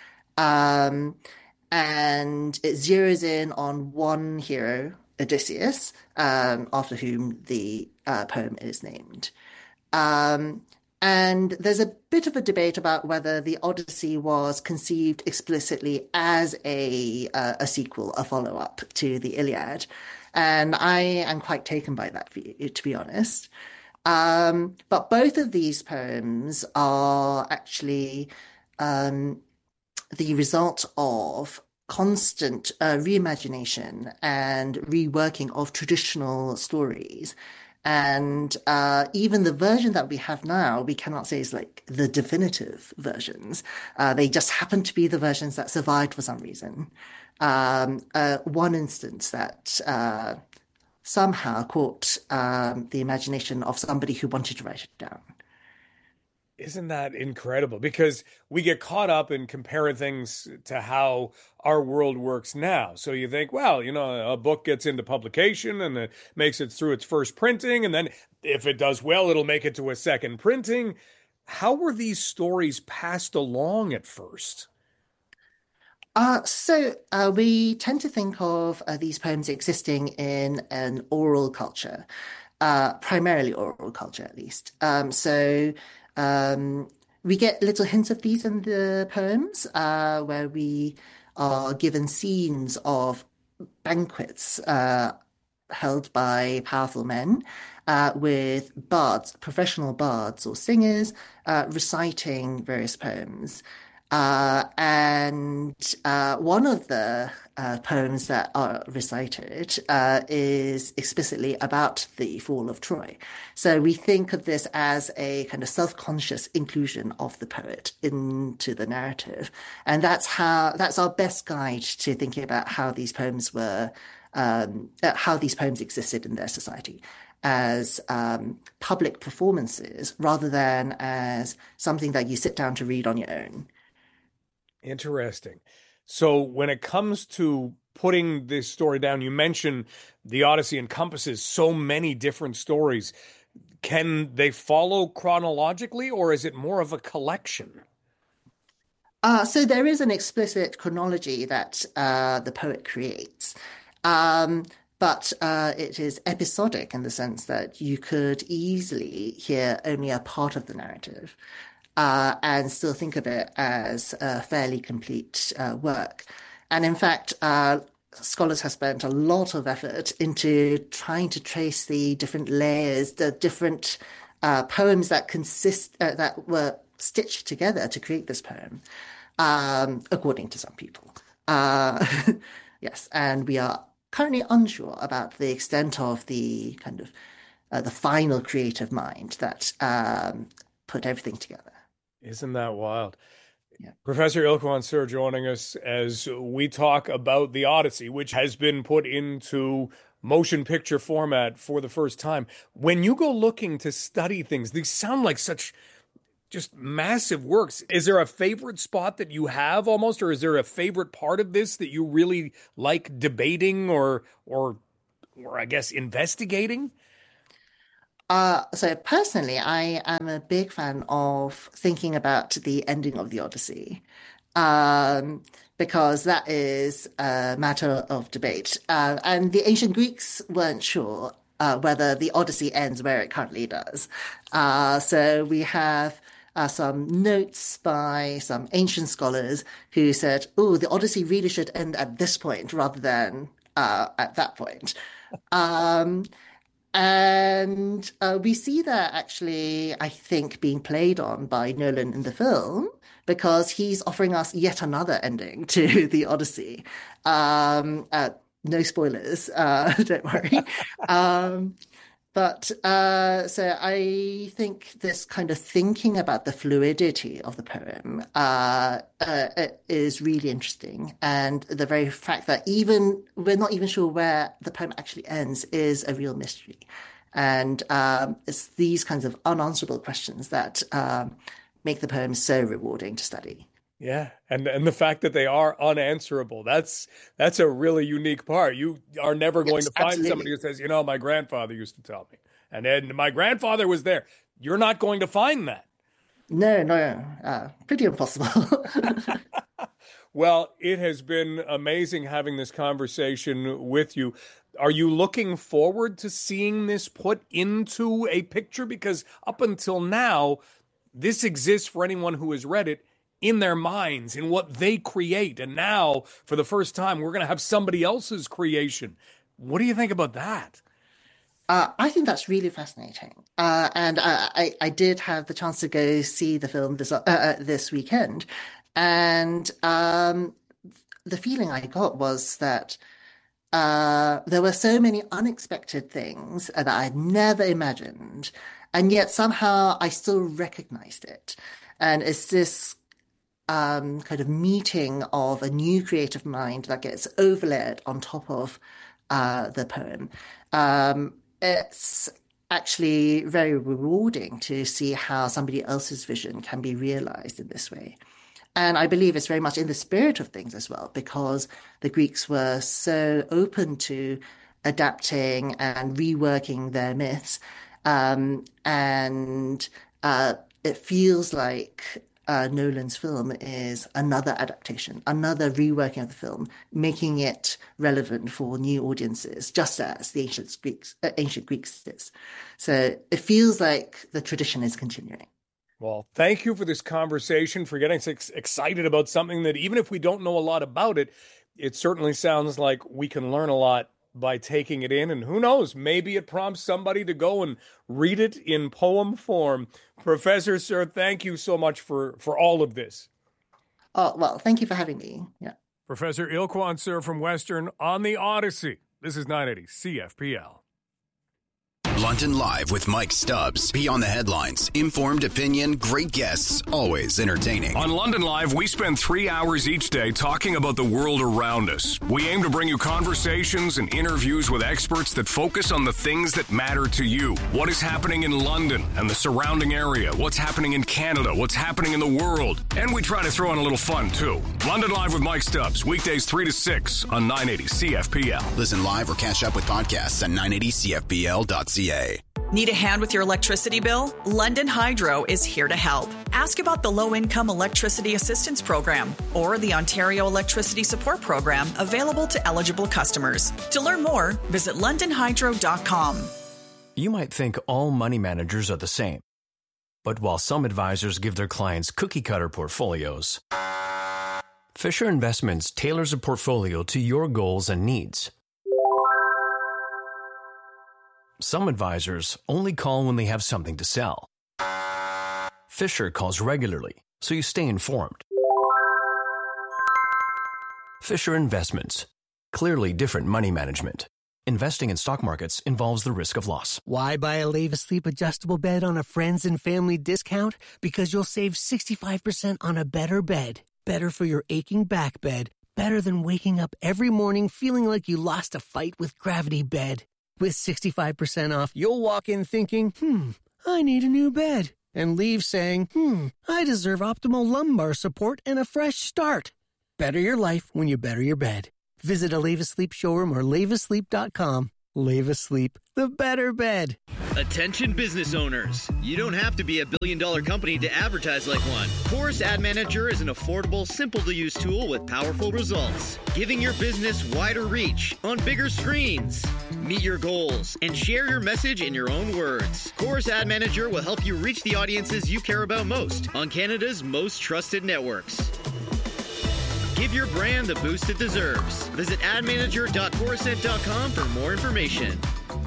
Um, and it zeroes in on one hero, Odysseus, um, after whom the uh, poem is named. Um, and there's a bit of a debate about whether the Odyssey was conceived explicitly as a, uh, a sequel, a follow-up to the Iliad. And I am quite taken by that view, to be honest. Um, but both of these poems are actually um, the result of constant uh, reimagination and reworking of traditional stories. And uh, even the version that we have now, we cannot say is like the definitive versions. Uh, they just happen to be the versions that survived for some reason. Um, uh, one instance that uh, somehow caught um, the imagination of somebody who wanted to write it down. Isn't that incredible? Because we get caught up in comparing things to how our world works now. So you think, well, you know, a book gets into publication and it makes it through its first printing. And then if it does well, it'll make it to a second printing. How were these stories passed along at first? Uh, so uh, we tend to think of uh, these poems existing in an oral culture, uh, primarily oral culture at least. Um, so um, we get little hints of these in the poems uh, where we are given scenes of banquets uh, held by powerful men uh, with bards, professional bards or singers uh, reciting various poems. Uh, and uh, one of the uh, poems that are recited uh, is explicitly about the fall of Troy. So we think of this as a kind of self-conscious inclusion of the poet into the narrative. And that's how that's our best guide to thinking about how these poems were, um, how these poems existed in their society, as um, public performances rather than as something that you sit down to read on your own. Interesting. So when it comes to putting this story down, you mentioned the Odyssey encompasses so many different stories. Can they follow chronologically, or is it more of a collection? Uh, so there is an explicit chronology that uh, the poet creates. Um, but uh, it is episodic in the sense that you could easily hear only a part of the narrative. Uh, and still think of it as a fairly complete uh, work. And in fact, uh, scholars have spent a lot of effort into trying to trace the different layers, the different uh, poems that consist uh, that were stitched together to create this poem, um, according to some people. Uh, yes, and we are currently unsure about the extent of the kind of uh, the final creative mind that um, put everything together. Isn't that wild? Yeah. Professor Ilkwan Sur joining us as we talk about the Odyssey, which has been put into motion picture format for the first time. When you go looking to study things, these sound like such just massive works. Is there a favorite spot that you have almost, or is there a favorite part of this that you really like debating or, or, or I guess investigating? Uh, so personally, I am a big fan of thinking about the ending of the Odyssey, um, because that is a matter of debate. Uh, and the ancient Greeks weren't sure uh, whether the Odyssey ends where it currently does. Uh, so we have uh, some notes by some ancient scholars who said, oh, the Odyssey really should end at this point rather than uh, at that point. Um, And uh, we see that actually, I think, being played on by Nolan in the film, because he's offering us yet another ending to the Odyssey. Um, uh, no spoilers, uh, don't worry. um, but uh, so I think this kind of thinking about the fluidity of the poem uh, uh, is really interesting. And the very fact that even we're not even sure where the poem actually ends is a real mystery. And um, it's these kinds of unanswerable questions that um, make the poem so rewarding to study. Yeah, and and the fact that they are unanswerable, that's that's a really unique part. You are never going Yes, to find absolutely. somebody who says, you know, my grandfather used to tell me, and then my grandfather was there. You're not going to find that. No, no, uh, pretty impossible. Well, it has been amazing having this conversation with you. Are you looking forward to seeing this put into a picture? Because up until now, this exists for anyone who has read it in their minds, in what they create. And now, for the first time, we're going to have somebody else's creation. What do you think about that? Uh, I think that's really fascinating. Uh, and uh, I, I did have the chance to go see the film this, uh, uh, this weekend. And um, the feeling I got was that uh, there were so many unexpected things that I had never imagined. And yet somehow I still recognized it. And it's this um, kind of meeting of a new creative mind that gets overlaid on top of uh, the poem. Um, it's actually very rewarding to see how somebody else's vision can be realized in this way. And I believe it's very much in the spirit of things as well, because the Greeks were so open to adapting and reworking their myths. Um, and uh, it feels like uh, Nolan's film is another adaptation, another reworking of the film, making it relevant for new audiences, just as the ancient Greeks, uh, ancient Greeks did. So it feels like the tradition is continuing. Well, thank you for this conversation, for getting us excited about something that, even if we don't know a lot about it, it certainly sounds like we can learn a lot by taking it in. And who knows, maybe it prompts somebody to go and read it in poem form. Professor Sur, thank you so much for, for all of this. Oh, well, thank you for having me. Yeah. Professor Ilkwan Sur from Western on the Odyssey. This is nine eighty C F P L. London Live with Mike Stubbs. Beyond the headlines, informed opinion, great guests, always entertaining. On London Live, we spend three hours each day talking about the world around us. We aim to bring you conversations and interviews with experts that focus on the things that matter to you. What is happening in London and the surrounding area? What's happening in Canada? What's happening in the world? And we try to throw in a little fun, too. London Live with Mike Stubbs, weekdays three to six on nine eighty C F P L. Listen live or catch up with podcasts at nine eighty C F P L dot C A. Need a hand with your electricity bill? London Hydro is here to help. Ask about the Low-Income Electricity Assistance Program or the Ontario Electricity Support Program available to eligible customers. To learn more, visit london hydro dot com. You might think all money managers are the same. But while some advisors give their clients cookie-cutter portfolios, Fisher Investments tailors a portfolio to your goals and needs. Some advisors only call when they have something to sell. Fisher calls regularly, so you stay informed. Fisher Investments. Clearly different money management. Investing in stock markets involves the risk of loss. Why buy a Leva Sleep adjustable bed on a friends and family discount? Because you'll save sixty-five percent on a better bed. Better for your aching back bed. Better than waking up every morning feeling like you lost a fight with Gravity Bed. With sixty-five percent off, you'll walk in thinking, hmm, I need a new bed. And leave saying, hmm, I deserve optimal lumbar support and a fresh start. Better your life when you better your bed. Visit a Leva Sleep showroom or leva sleep dot com. Leva Sleep, the better bed. Attention business owners. You don't have to be a billion dollar company to advertise like one. Chorus Ad Manager is an affordable, simple to use tool with powerful results, giving your business wider reach on bigger screens. Meet your goals and share your message in your own words. Chorus Ad Manager will help you reach the audiences you care about most on Canada's most trusted networks. Give your brand the boost it deserves. Visit ad manager dot corusent dot com for more information.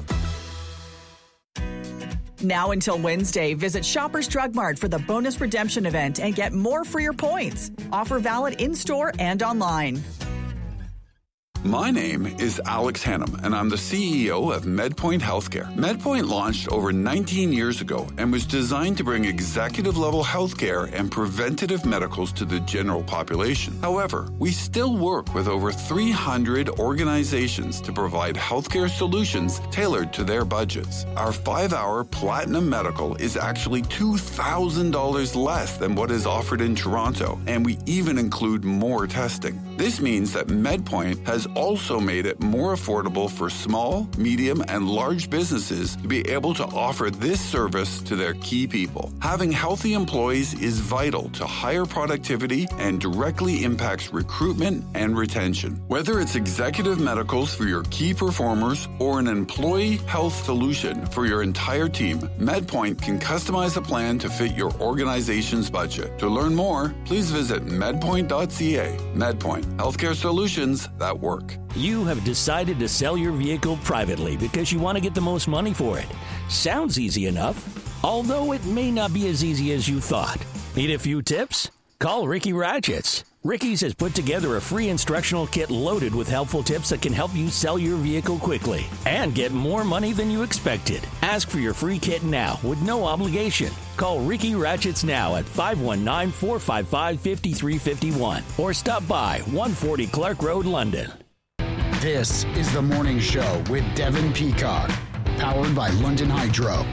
Now until Wednesday, visit Shoppers Drug Mart for the bonus redemption event and get more for your points. Offer valid in-store and online. My name is Alex Hannum, and I'm the C E O of MedPoint Healthcare. MedPoint launched over nineteen years ago and was designed to bring executive-level healthcare and preventative medicals to the general population. However, we still work with over three hundred organizations to provide healthcare solutions tailored to their budgets. Our five-hour Platinum Medical is actually two thousand dollars less than what is offered in Toronto, and we even include more testing. This means that MedPoint has also made it more affordable for small, medium, and large businesses to be able to offer this service to their key people. Having healthy employees is vital to higher productivity and directly impacts recruitment and retention. Whether it's executive medicals for your key performers or an employee health solution for your entire team, MedPoint can customize a plan to fit your organization's budget. To learn more, please visit medpoint dot c a. MedPoint, healthcare solutions that work. You have decided to sell your vehicle privately because you want to get the most money for it. Sounds easy enough, although it may not be as easy as you thought. Need a few tips? Call Ricky Ratchets. Ricky's has put together a free instructional kit loaded with helpful tips that can help you sell your vehicle quickly and get more money than you expected. Ask for your free kit now with no obligation. Call Ricky Ratchets now at five one nine, four five five, five three five one or stop by one forty Clark Road, London. This is The Morning Show with Devin Peacock, powered by London Hydro.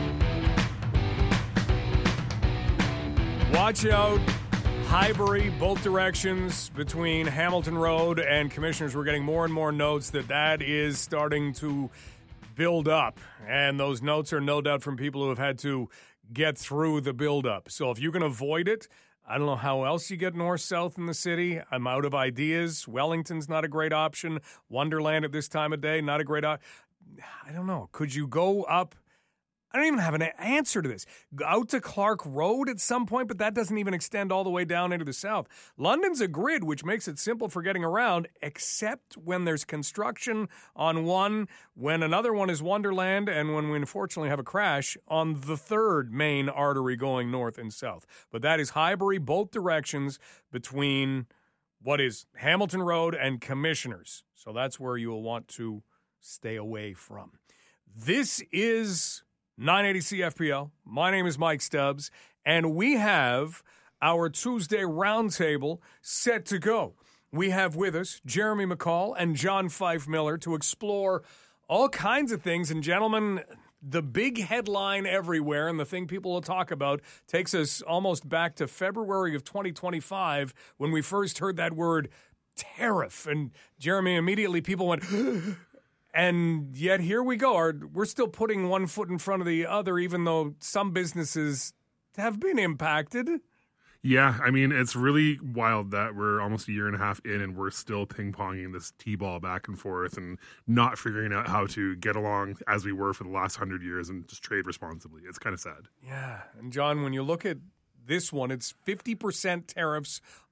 Watch out. Highbury, both directions between Hamilton Road and Commissioners. We're getting more and more notes that that is starting to build up. And those notes are no doubt from people who have had to get through the buildup. So if you can avoid it, I don't know how else you get north-south in the city. I'm out of ideas. Wellington's not a great option. Wonderland at this time of day, not a great option. I don't know. Could you go up? I don't even have an answer to this. Out to Clark Road at some point, but that doesn't even extend all the way down into the south. London's a grid, which makes it simple for getting around, except when there's construction on one, when another one is Wonderland, and when we unfortunately have a crash on the third main artery going north and south. But that is Highbury, both directions between what is Hamilton Road and Commissioners. So that's where you will want to stay away from. This is nine eighty C F P L. My name is Mike Stubbs, and we have our Tuesday roundtable set to go. We have with us Jeremy McCall and John Fife Miller to explore all kinds of things. And gentlemen, the big headline everywhere and the thing people will talk about takes us almost back to February of twenty twenty-five when we first heard that word tariff. And Jeremy, immediately people went... And yet here we go. Our, we're still putting one foot in front of the other, even though some businesses have been impacted. Yeah, I mean, it's really wild that we're almost a year and a half in and we're still ping-ponging this T-ball back and forth and not figuring out how to get along as we were for the last hundred years and just trade responsibly. It's kind of sad. Yeah. And John, when you look at this one, it's fifty percent tariffs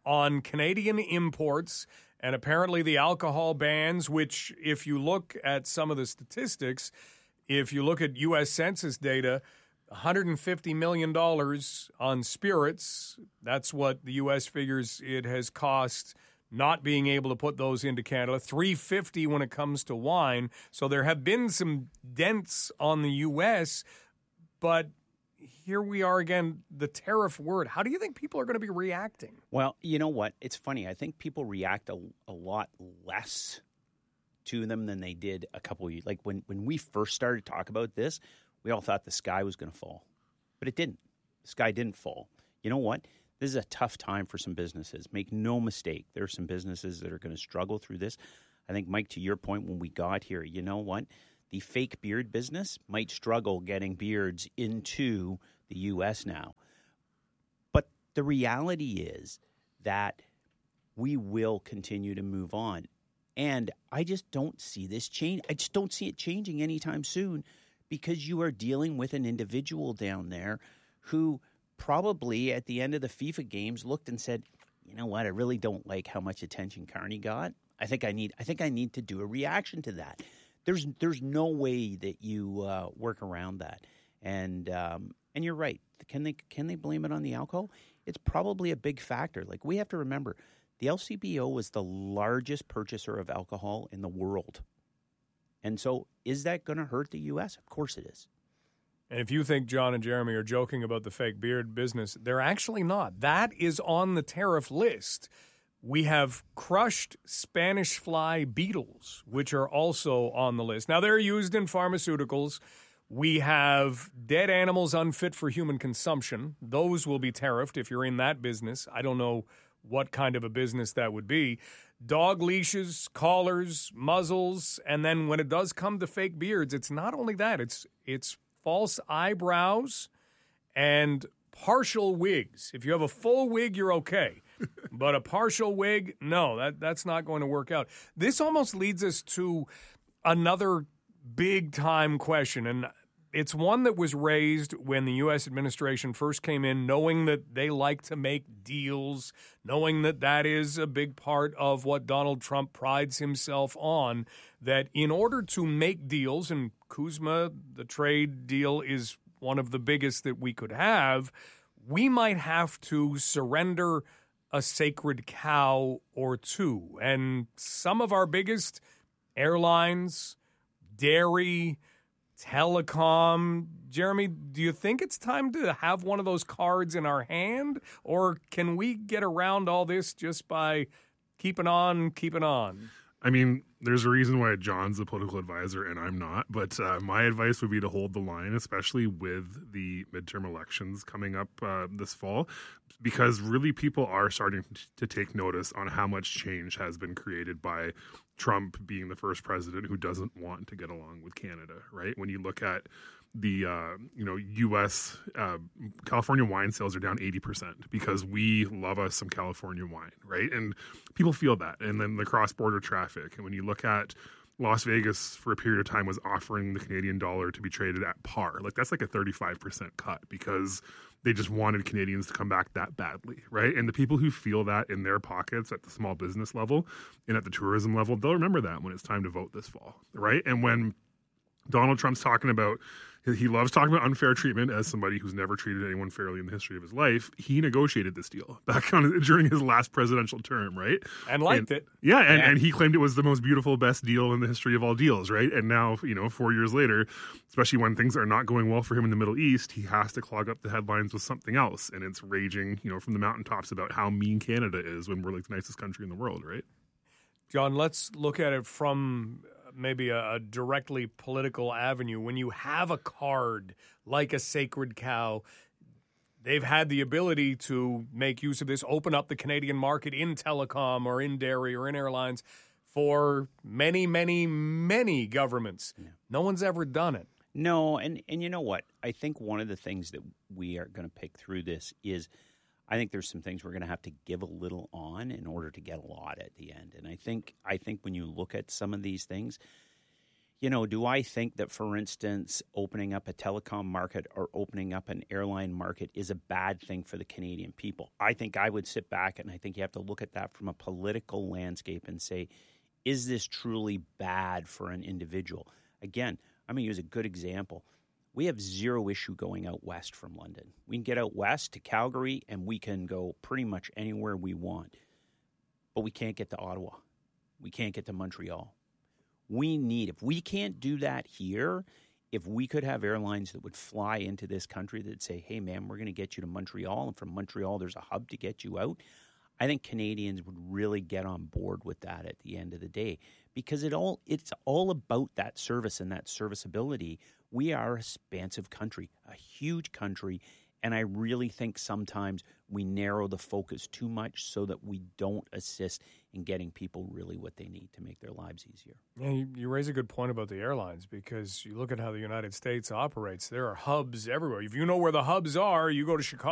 on Canadian imports and apparently the alcohol bans, which if you look at some of the statistics, if you look at U S Census data, one hundred fifty million dollars on spirits, that's what the U S figures it has cost not being able to put those into Canada, three hundred fifty when it comes to wine. So there have been some dents on the U S, but here we are again, the tariff word. How do you think people are going to be reacting? Well, you know what? It's funny. I think people react a, a lot less to them than they did a couple of years. Like when, when we first started to talk about this, we all thought the sky was going to fall. But it didn't. The sky didn't fall. You know what? This is a tough time for some businesses. Make no mistake. There are some businesses that are going to struggle through this. I think, Mike, to your point, when we got here, you know what? The fake beard business might struggle getting beards into the U S now. But the reality is that we will continue to move on. And I just don't see this change. I just don't see it changing anytime soon because you are dealing with an individual down there who probably at the end of the FIFA games looked and said, you know what, I really don't like how much attention Carney got. I think I need I think I need to do a reaction to that. There's there's no way that you uh, work around that. And um, and you're right. Can they can they blame it on the alcohol? It's probably a big factor. Like we have to remember, the L C B O was the largest purchaser of alcohol in the world. And so is that going to hurt the U S? Of course it is. And if you think John and Jeremy are joking about the fake beard business, they're actually not. That is on the tariff list. We have crushed Spanish fly beetles, which are also on the list. Now, they're used in pharmaceuticals. We have dead animals unfit for human consumption. Those will be tariffed if you're in that business. I don't know what kind of a business that would be. Dog leashes, collars, muzzles, and then when it does come to fake beards, it's not only that. It's it's false eyebrows and partial wigs. If you have a full wig, you're okay. But a partial wig, no, that that's not going to work out. This almost leads us to another big-time question, and it's one that was raised when the U S administration first came in, knowing that they like to make deals, knowing that that is a big part of what Donald Trump prides himself on, that in order to make deals, and Kuzma, the trade deal is one of the biggest that we could have, we might have to surrender a sacred cow or two. And some of our biggest airlines, dairy, telecom. Jeremy, do you think it's time to have one of those cards in our hand? Or can we get around all this just by keeping on, keeping on? I mean, there's a reason why John's a political advisor and I'm not, but uh, my advice would be to hold the line, especially with the midterm elections coming up uh, this fall, because really people are starting to take notice on how much change has been created by Trump being the first president who doesn't want to get along with Canada, right? When you look at the, uh, you know, U S, uh, California wine sales are down eighty percent because we love us some California wine, right? And people feel that. And then the cross-border traffic. And when you look at Las Vegas for a period of time was offering the Canadian dollar to be traded at par. Like that's like a thirty-five percent cut because they just wanted Canadians to come back that badly, right? And the people who feel that in their pockets at the small business level and at the tourism level, they'll remember that when it's time to vote this fall, right? And when Donald Trump's talking about, he loves talking about unfair treatment as somebody who's never treated anyone fairly in the history of his life. He negotiated this deal back on during his last presidential term, right? And liked and, it. Yeah, and, yeah, and he claimed it was the most beautiful, best deal in the history of all deals, right? And now, you know, four years later, especially when things are not going well for him in the Middle East, he has to clog up the headlines with something else. And it's raging, you know, from the mountaintops about how mean Canada is when we're like the nicest country in the world, right? John, let's look at it from maybe a, a directly political avenue. When you have a card like a sacred cow, they've had the ability to make use of this, open up the Canadian market in telecom or in dairy or in airlines for many, many, many governments. Yeah. No one's ever done it. No, and, and you know what? I think one of the things that we are going to pick through this is I think there's some things we're going to have to give a little on in order to get a lot at the end. And I think I think when you look at some of these things, You know, do I think that, for instance, opening up a telecom market or opening up an airline market is a bad thing for the Canadian people? I think I would sit back and I think you have to look at that from a political landscape and say, is this truly bad for an individual? Again, I'm going to use a good example. We have zero issue going out west from London. We can get out west to Calgary and we can go pretty much anywhere we want. But we can't get to Ottawa. We can't get to Montreal. We need, if we can't do that here, if we could have airlines that would fly into this country that say, hey, man, we're going to get you to Montreal, and from Montreal there's a hub to get you out, I think Canadians would really get on board with that at the end of the day, because it all it's all about that service and that serviceability. We are a expansive country, a huge country, and I really think sometimes we narrow the focus too much so that we don't assist in getting people really what they need to make their lives easier. Yeah, you, you raise a good point about the airlines, because you look at how the United States operates. There are hubs everywhere. If you know where the hubs are, you go to Chicago.